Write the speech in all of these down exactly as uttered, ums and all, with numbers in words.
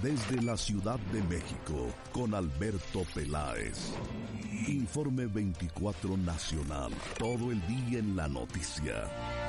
desde la Ciudad de México, con Alberto Peláez. Informe veinticuatro Nacional, todo el día en la noticia.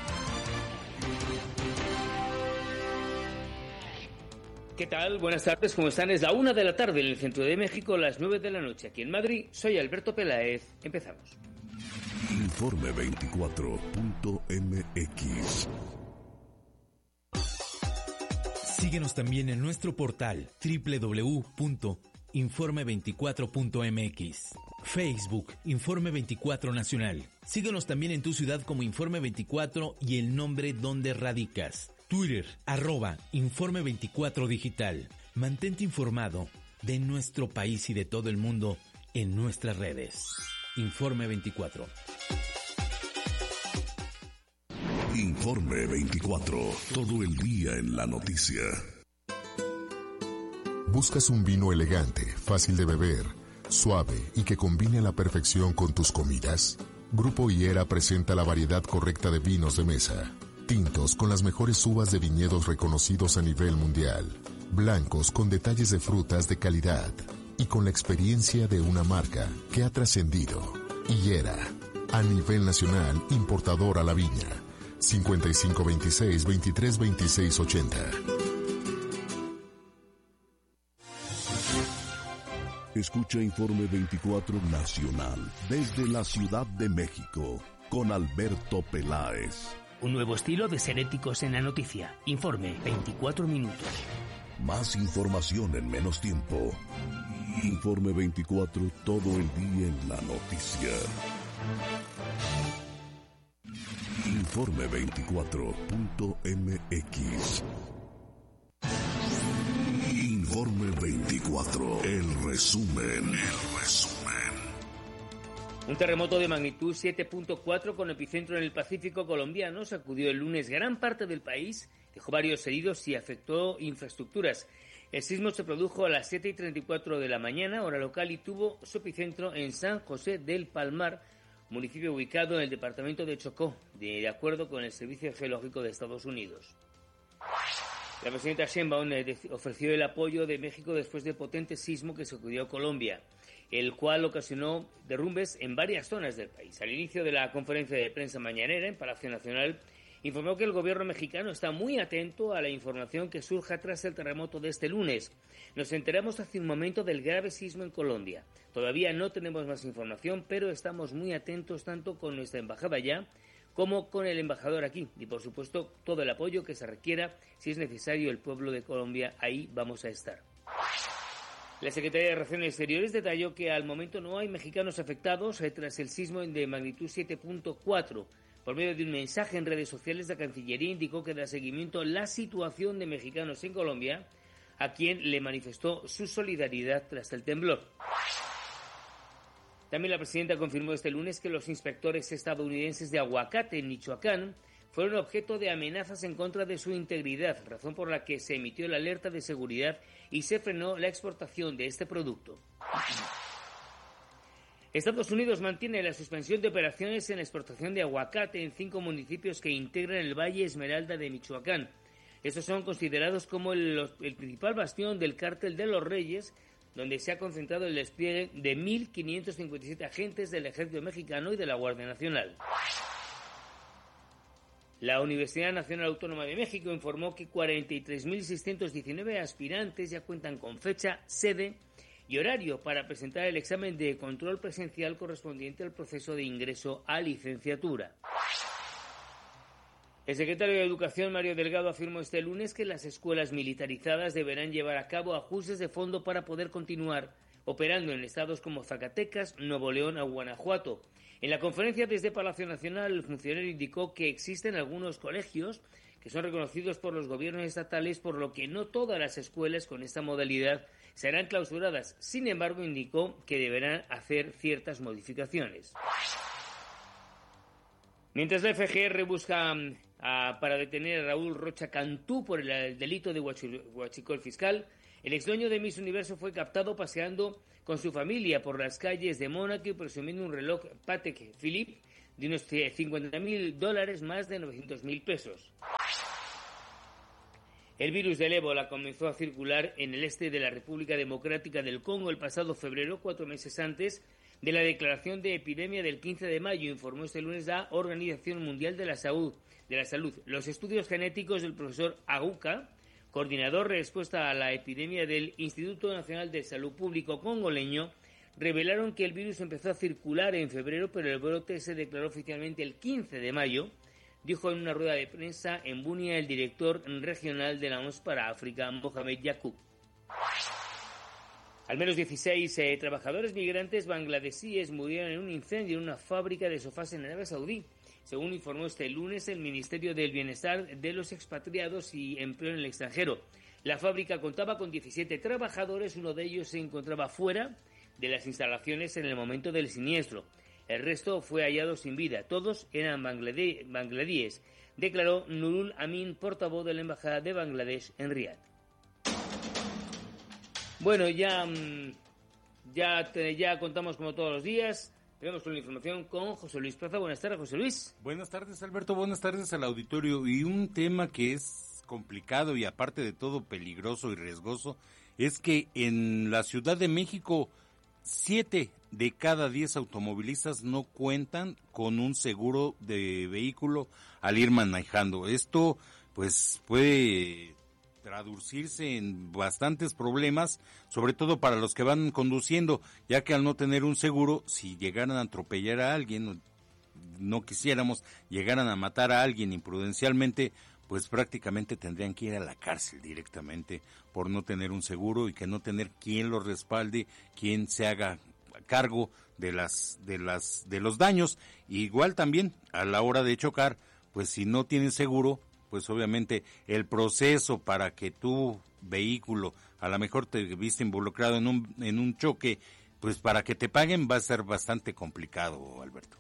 ¿Qué tal? Buenas tardes, ¿cómo están? Es la una de la tarde en el centro de México, las nueve de la noche aquí en Madrid. Soy Alberto Peláez. Empezamos. Informe veinticuatro punto m x. Síguenos también en nuestro portal doble u doble u doble u punto informe veinticuatro punto m x. Facebook, Informe veinticuatro Nacional. Síguenos también en tu ciudad como Informe veinticuatro y el nombre donde radicas. Twitter, arroba Informe veinticuatro Digital. Mantente informado de nuestro país y de todo el mundo en nuestras redes. Informe veinticuatro. Informe veinticuatro, todo el día en la noticia. ¿Buscas un vino elegante, fácil de beber, suave y que combine a la perfección con tus comidas? Grupo Higuera presenta la variedad correcta de vinos de mesa. Tintos con las mejores uvas de viñedos reconocidos a nivel mundial. Blancos con detalles de frutas de calidad. Y con la experiencia de una marca que ha trascendido. Higuera, a nivel nacional, importador a la viña. cincuenta y cinco veintiséis, veintitrés veintiséis ochenta. Escucha Informe veinticuatro Nacional desde la Ciudad de México con Alberto Peláez. Un nuevo estilo de ser éticos en la noticia. Informe veinticuatro minutos. Más información en menos tiempo. Informe veinticuatro, todo el día en la noticia. Informe veinticuatro punto m x. Informe veinticuatro, el resumen, el resumen. Un terremoto de magnitud siete punto cuatro con epicentro en el Pacífico colombiano sacudió el lunes gran parte del país, dejó varios heridos y afectó infraestructuras. El sismo se produjo a las siete y treinta y cuatro de la mañana, hora local, y tuvo su epicentro en San José del Palmar, municipio ubicado en el departamento de Chocó, de acuerdo con el Servicio Geológico de Estados Unidos. La presidenta Sheinbaum ofreció el apoyo de México después del potente sismo que sacudió a Colombia, el cual ocasionó derrumbes en varias zonas del país. Al inicio de la conferencia de prensa mañanera en Palacio Nacional, informó que el gobierno mexicano está muy atento a la información que surja tras el terremoto de este lunes. Nos enteramos hace un momento del grave sismo en Colombia. Todavía no tenemos más información, pero estamos muy atentos tanto con nuestra embajada allá como con el embajador aquí. Y por supuesto, todo el apoyo que se requiera, si es necesario, el pueblo de Colombia, ahí vamos a estar. La Secretaría de Relaciones Exteriores detalló que al momento no hay mexicanos afectados tras el sismo de magnitud siete punto cuatro. Por medio de un mensaje en redes sociales, la Cancillería indicó que da seguimiento a la situación de mexicanos en Colombia, a quien le manifestó su solidaridad tras el temblor. También la presidenta confirmó este lunes que los inspectores estadounidenses de aguacate en Michoacán fueron objeto de amenazas en contra de su integridad, razón por la que se emitió la alerta de seguridad y se frenó la exportación de este producto. Estados Unidos mantiene la suspensión de operaciones en la exportación de aguacate en cinco municipios que integran el Valle Esmeralda de Michoacán. Estos son considerados como el, el principal bastión del Cártel de los Reyes, donde se ha concentrado el despliegue de mil quinientos cincuenta y siete agentes del Ejército Mexicano y de la Guardia Nacional. La Universidad Nacional Autónoma de México informó que cuarenta y tres mil seiscientos diecinueve aspirantes ya cuentan con fecha, sede y horario para presentar el examen de control presencial correspondiente al proceso de ingreso a licenciatura. El secretario de Educación, Mario Delgado, afirmó este lunes que las escuelas militarizadas deberán llevar a cabo ajustes de fondo para poder continuar operando en estados como Zacatecas, Nuevo León o Guanajuato. En la conferencia desde Palacio Nacional, el funcionario indicó que existen algunos colegios que son reconocidos por los gobiernos estatales, por lo que no todas las escuelas con esta modalidad serán clausuradas. Sin embargo, indicó que deberán hacer ciertas modificaciones. Mientras la F G R busca uh, para detener a Raúl Rocha Cantú por el, el delito de huachicol fiscal, el ex dueño de Miss Universo fue captado paseando con su familia por las calles de Mónaco y presumiendo un reloj Patek Philippe de unos cincuenta mil dólares, más de novecientos mil pesos. El virus del ébola comenzó a circular en el este de la República Democrática del Congo el pasado febrero, cuatro meses antes de la declaración de epidemia del quince de mayo, informó este lunes la Organización Mundial de la Salud. De la Salud. Los estudios genéticos del profesor Aguka, coordinador de respuesta a la epidemia del Instituto Nacional de Salud Público congoleño, revelaron que el virus empezó a circular en febrero, pero el brote se declaró oficialmente el quince de mayo, dijo en una rueda de prensa en Bunia el director regional de la O M S para África, Mohamed Yacoub. Al menos dieciséis eh, trabajadores migrantes bangladesíes murieron en un incendio en una fábrica de sofás en Arabia Saudí, según informó este lunes el Ministerio del Bienestar de los Expatriados y Empleo en el extranjero. La fábrica contaba con diecisiete trabajadores, uno de ellos se encontraba fuera de las instalaciones en el momento del siniestro. El resto fue hallado sin vida. Todos eran bangladí- bangladíes, declaró Nurul Amin, portavoz de la Embajada de Bangladesh en Riad. Bueno, ya, ya, ya contamos como todos los días. Vamos con la información con José Luis Plaza. Buenas tardes, José Luis. Buenas tardes, Alberto. Buenas tardes al auditorio. Y un tema que es complicado y aparte de todo peligroso y riesgoso es que en la Ciudad de México siete de cada diez automovilistas no cuentan con un seguro de vehículo al ir manejando. Esto pues puede traducirse en bastantes problemas, sobre todo para los que van conduciendo, ya que al no tener un seguro, si llegaran a atropellar a alguien, no quisiéramos, llegaran a matar a alguien imprudencialmente, pues prácticamente tendrían que ir a la cárcel directamente por no tener un seguro y que no tener quien los respalde, quien se haga cargo de las de las de los daños. Igual también a la hora de chocar, pues si no tienes seguro, pues obviamente el proceso para que tu vehículo, a lo mejor te viste involucrado en un en un choque, pues para que te paguen va a ser bastante complicado, Alberto.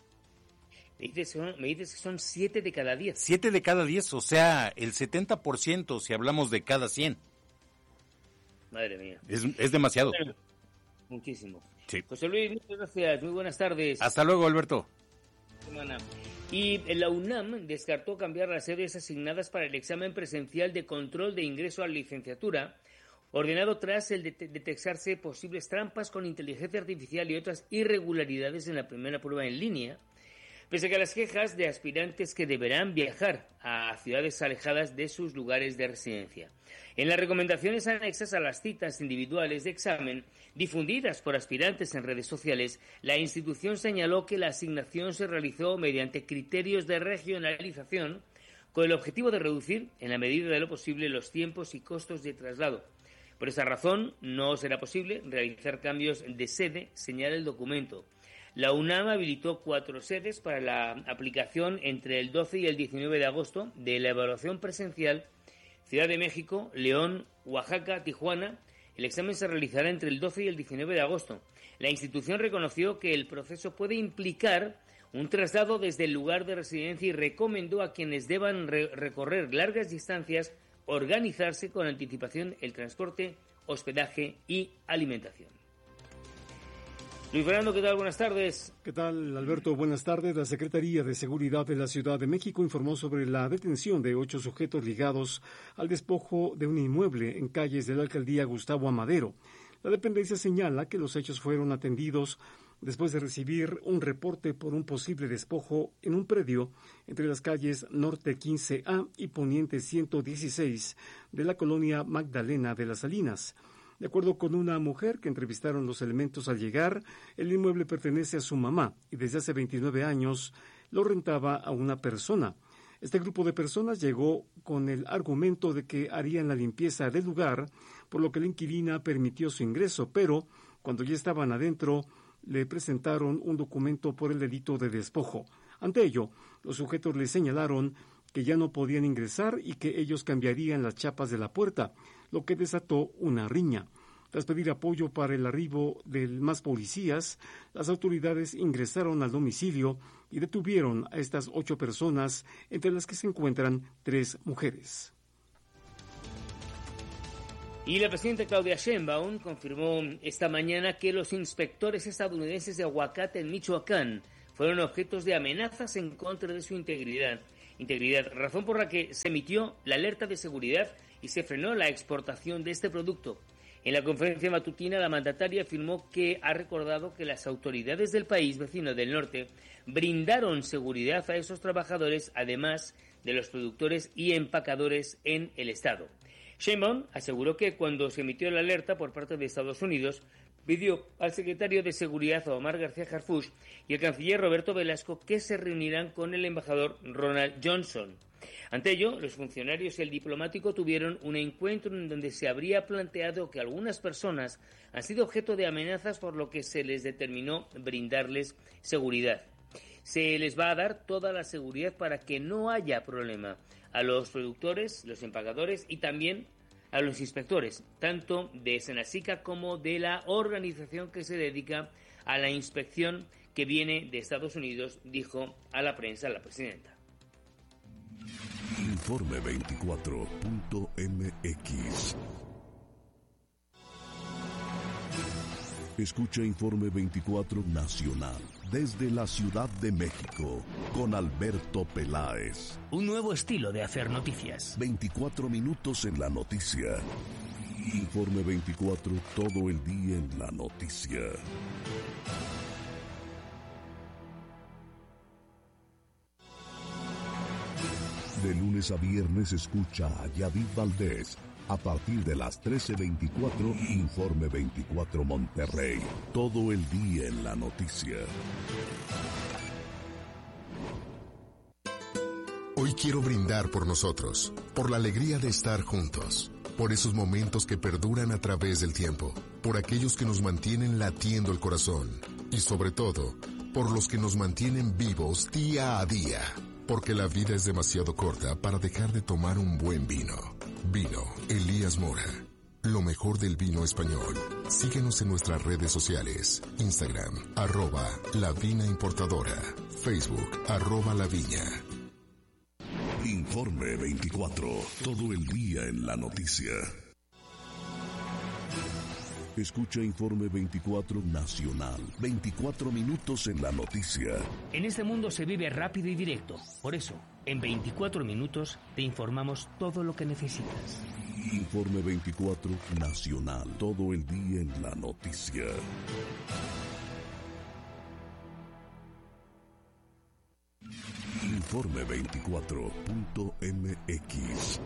Me dices, son, me dices que son siete de cada diez. Siete de cada diez, o sea, el setenta por ciento si hablamos de cada cien. Madre mía. Es, es demasiado. Bueno, muchísimo. Sí. José Luis, muchas gracias. Muy buenas tardes. Hasta luego, Alberto. Semana. Y la UNAM descartó cambiar las sedes asignadas para el examen presencial de control de ingreso a la licenciatura, ordenado tras el de- detectarse posibles trampas con inteligencia artificial y otras irregularidades en la primera prueba en línea, pese a que las quejas de aspirantes que deberán viajar a ciudades alejadas de sus lugares de residencia. En las recomendaciones anexas a las citas individuales de examen difundidas por aspirantes en redes sociales, la institución señaló que la asignación se realizó mediante criterios de regionalización con el objetivo de reducir, en la medida de lo posible, los tiempos y costos de traslado. Por esa razón, no será posible realizar cambios de sede, señala el documento. La UNAM habilitó cuatro sedes para la aplicación entre el doce y el diecinueve de agosto de la evaluación presencial: Ciudad de México, León, Oaxaca, Tijuana. El examen se realizará entre el doce y el diecinueve de agosto. La institución reconoció que el proceso puede implicar un traslado desde el lugar de residencia y recomendó a quienes deban re- recorrer largas distancias organizarse con anticipación el transporte, hospedaje y alimentación. Luis Fernando, ¿qué tal? Buenas tardes. ¿Qué tal, Alberto? Buenas tardes. La Secretaría de Seguridad de la Ciudad de México informó sobre la detención de ocho sujetos ligados al despojo de un inmueble en calles de la alcaldía Gustavo Amadero. La dependencia señala que los hechos fueron atendidos después de recibir un reporte por un posible despojo en un predio entre las calles Norte quince A y Poniente ciento dieciséis de la colonia Magdalena de las Salinas. De acuerdo con una mujer que entrevistaron los elementos al llegar, el inmueble pertenece a su mamá y desde hace veintinueve años lo rentaba a una persona. Este grupo de personas llegó con el argumento de que harían la limpieza del lugar, por lo que la inquilina permitió su ingreso, pero cuando ya estaban adentro le presentaron un documento por el delito de despojo. Ante ello, los sujetos le señalaron que ya no podían ingresar y que ellos cambiarían las chapas de la puerta, lo que desató una riña. Tras pedir apoyo para el arribo de más policías, las autoridades ingresaron al domicilio y detuvieron a estas ocho personas, entre las que se encuentran tres mujeres. Y la presidenta Claudia Sheinbaum confirmó esta mañana que los inspectores estadounidenses de aguacate en Michoacán fueron objetos de amenazas en contra de su integridad. Integridad, razón por la que se emitió la alerta de seguridad y se frenó la exportación de este producto. En la conferencia matutina, la mandataria afirmó que ha recordado que las autoridades del país vecino del norte brindaron seguridad a esos trabajadores, además de los productores y empacadores en el estado. Sheinbaum aseguró que cuando se emitió la alerta por parte de Estados Unidos, pidió al secretario de Seguridad, Omar García Harfuch, y el canciller Roberto Velasco que se reunirán con el embajador Ronald Johnson. Ante ello, los funcionarios y el diplomático tuvieron un encuentro en donde se habría planteado que algunas personas han sido objeto de amenazas, por lo que se les determinó brindarles seguridad. Se les va a dar toda la seguridad para que no haya problema a los productores, los empacadores y también a los inspectores, tanto de Senasica como de la organización que se dedica a la inspección que viene de Estados Unidos, dijo a la prensa la presidenta. Informe veinticuatro punto m x. Escucha Informe veinticuatro Nacional desde la Ciudad de México con Alberto Peláez. Un nuevo estilo de hacer noticias. veinticuatro minutos en la noticia. Informe veinticuatro, todo el día en la noticia. De lunes a viernes escucha a Yadid Valdés. A partir de las trece veinticuatro, Informe veinticuatro Monterrey. Todo el día en la noticia. Hoy quiero brindar por nosotros, por la alegría de estar juntos, por esos momentos que perduran a través del tiempo, por aquellos que nos mantienen latiendo el corazón y sobre todo, por los que nos mantienen vivos día a día. Porque la vida es demasiado corta para dejar de tomar un buen vino. Vino Elías Mora. Lo mejor del vino español. Síguenos en nuestras redes sociales. Instagram, arroba La Vina Importadora. Facebook, arroba La Viña. Informe veinticuatro. Todo el día en la noticia. Escucha Informe veinticuatro Nacional. veinticuatro minutos en la noticia. En este mundo se vive rápido y directo. Por eso, en veinticuatro minutos te informamos todo lo que necesitas. Informe veinticuatro Nacional. Todo el día en la noticia. Informe veinticuatro punto m x.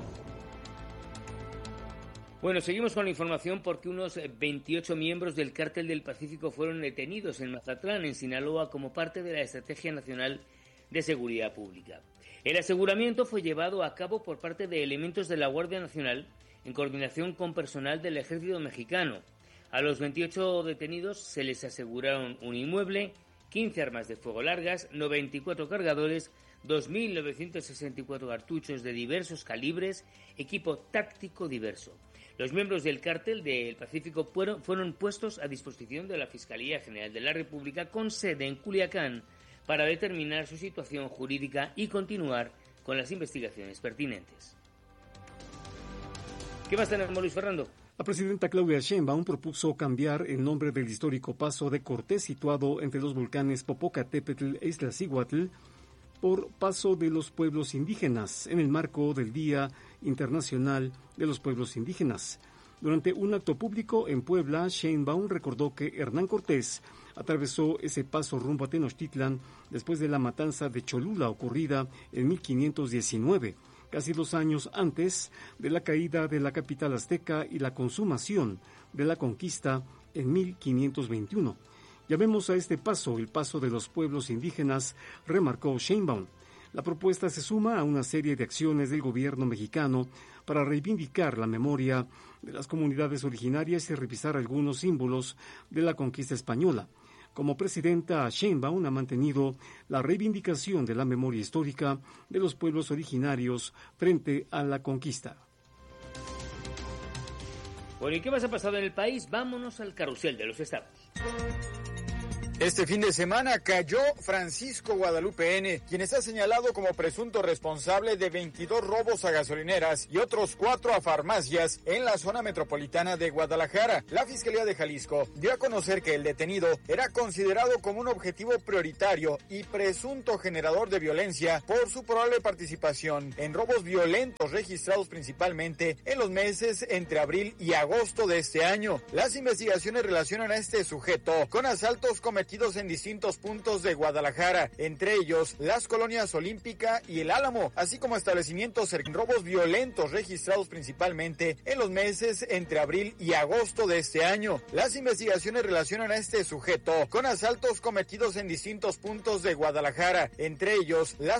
Bueno, seguimos con la información porque unos veintiocho miembros del Cártel del Pacífico fueron detenidos en Mazatlán, en Sinaloa, como parte de la Estrategia Nacional de Seguridad Pública. El aseguramiento fue llevado a cabo por parte de elementos de la Guardia Nacional en coordinación con personal del Ejército Mexicano. A los veintiocho detenidos se les aseguraron un inmueble, quince armas de fuego largas, noventa y cuatro cargadores, dos mil novecientos sesenta y cuatro cartuchos de diversos calibres, equipo táctico diverso. Los miembros del Cártel del Pacífico fueron, fueron puestos a disposición de la Fiscalía General de la República con sede en Culiacán para determinar su situación jurídica y continuar con las investigaciones pertinentes. ¿Qué más tenemos, Luis Fernando? La presidenta Claudia Sheinbaum propuso cambiar el nombre del histórico Paso de Cortés situado entre los volcanes Popocatépetl e Iztaccíhuatl por Paso de los Pueblos Indígenas, en el marco del Día Internacional de los Pueblos Indígenas. Durante un acto público en Puebla, Sheinbaum recordó que Hernán Cortés atravesó ese paso rumbo a Tenochtitlan después de la matanza de Cholula ocurrida en mil quinientos diecinueve, casi dos años antes de la caída de la capital azteca y la consumación de la conquista en mil quinientos veintiuno. Llamemos a este paso el paso de los pueblos indígenas, remarcó Sheinbaum. La propuesta se suma a una serie de acciones del gobierno mexicano para reivindicar la memoria de las comunidades originarias y revisar algunos símbolos de la conquista española. Como presidenta, Sheinbaum ha mantenido la reivindicación de la memoria histórica de los pueblos originarios frente a la conquista. Bueno, ¿y qué más ha pasado en el país? Vámonos al carrusel de los estados. Este fin de semana cayó Francisco Guadalupe N., quien está señalado como presunto responsable de veintidós robos a gasolineras y otros cuatro a farmacias en la zona metropolitana de Guadalajara. La Fiscalía de Jalisco dio a conocer que el detenido era considerado como un objetivo prioritario y presunto generador de violencia por su probable participación en robos violentos registrados principalmente en los meses entre abril y agosto de este año. Las investigaciones relacionan a este sujeto con asaltos cometidos en distintos puntos de Guadalajara, entre ellos las colonias Olímpica y El Álamo, así como establecimientos en robos violentos registrados principalmente en los meses entre abril y agosto de este año. Las investigaciones relacionan a este sujeto con asaltos cometidos en distintos puntos de Guadalajara, entre ellos las